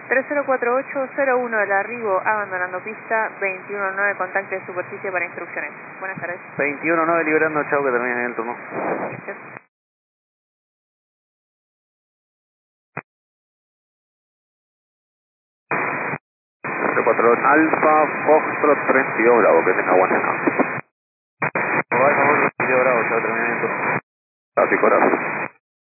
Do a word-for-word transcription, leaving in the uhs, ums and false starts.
tres cero cuatro ocho cero uno del arribo, abandonando pista, veintiuno nueve, contacte de superficie para instrucciones. Buenas tardes. veintiuno nueve liberando, chao, que termine el turno. Gracias. cero cuatro ocho Alfa, Foxtrot, treinta y dos Bravo, que tenga buena nada. Bravo, chao, termine el turno. Tráfico, gracias.